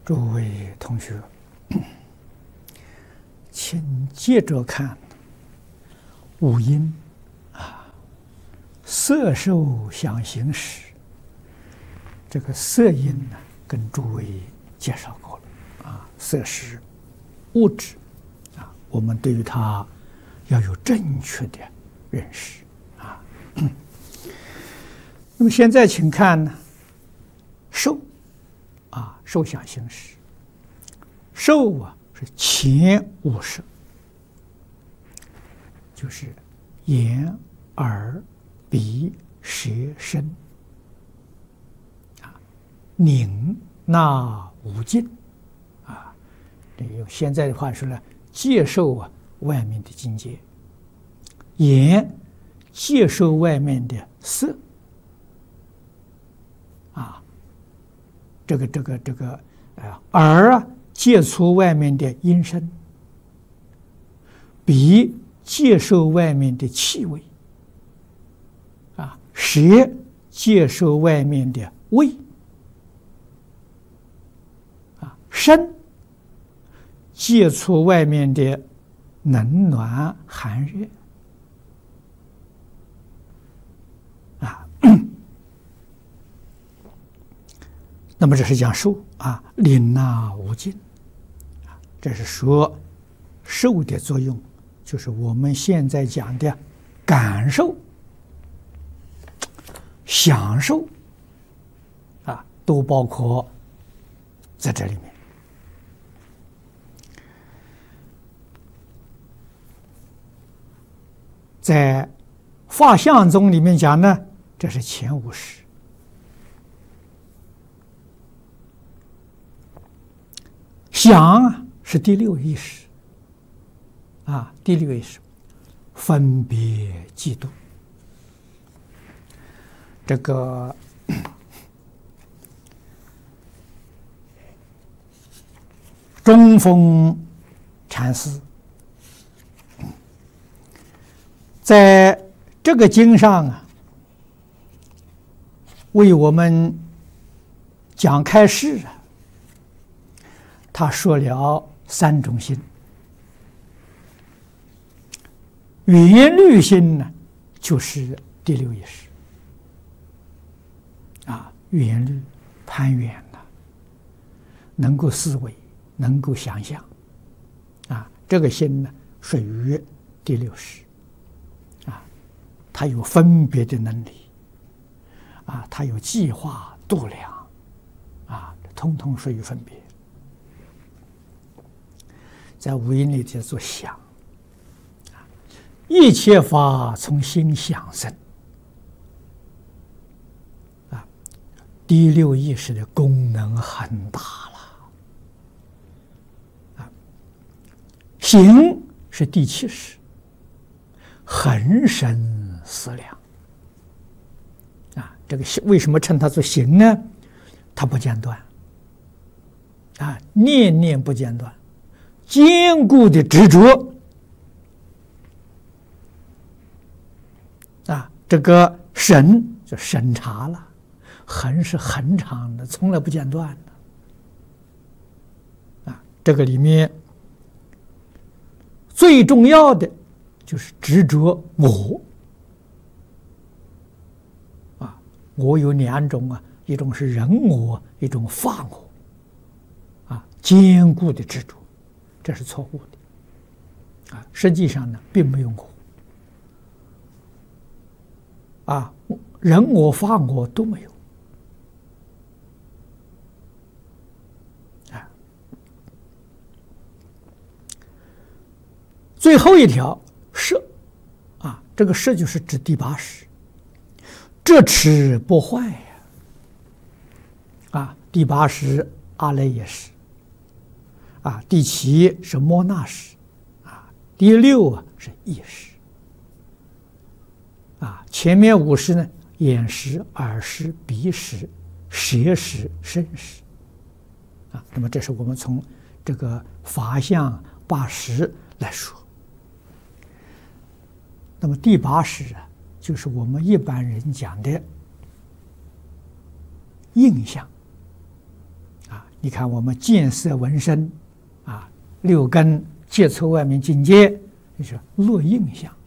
诸位同学，请接着看五阴色受想行识。这个色阴呢，跟诸位介绍过了色是物质我们对于它要有正确的认识那么现在请看呢，受受想行识，受是前五识，就是眼、耳、鼻、舌、身宁纳无尽用现在的话说呢，接受外面的境界，眼接受外面的色耳接触外面的音声，鼻接受外面的气味舌接受外面的味身接触外面的冷暖寒热那么这是讲受宁纳无尽这是说受的作用，就是我们现在讲的感受、享受都包括在这里面。在法相宗里面讲呢，这是前五识。想是第六意识第六意识分别嫉妒。这个中峰禅师在这个经上为我们讲开示他说了三种心。缘虑心呢，就是第六意识缘虑攀缘能够思维，能够想象这个心呢属于第六识它有分别的能力它有计划度量通通属于分别。在五阴里叫做想一切法从心想生第六意识的功能很大了行是第七识，恒生思量这个为什么称它做行呢？它不间断念念不间断，坚固的执着这个审就审查了，恒是恒长的，从来不间断的这个里面最重要的就是执着我我有两种一种是人我，一种法我坚固的执着，这是错误的实际上呢并没有我人我法我都没有最后一条摄这个摄就是指第八识，这持不坏第八识阿赖耶识第七是摩那识第六是意识前面五识呢，眼识、耳识、鼻识、舌识、身识那么这是我们从这个法相八识来说。那么第八识就是我们一般人讲的印象你看我们见色闻声，啊，六根接触外面境界，就是落印象。